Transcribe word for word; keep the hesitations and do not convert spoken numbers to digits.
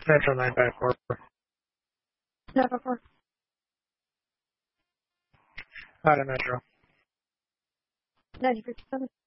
Metro nine five four. nine five four. Out of Metro. ninety fifty-seven.